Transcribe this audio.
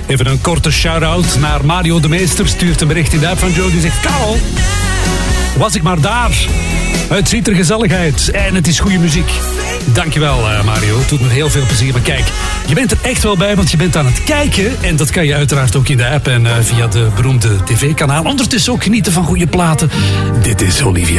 Even een korte shout-out naar Mario de Meester. Stuurt een bericht in de app van Joe. Die zegt, Karel, was ik maar daar. Het ziet er gezelligheid en het is goede muziek. Dankjewel Mario, het doet me heel veel plezier. Maar kijk, je bent er echt wel bij, want je bent aan het kijken. En dat kan je uiteraard ook in de app en via de beroemde tv-kanaal. Ondertussen ook genieten van goede platen. Dit is Olivia.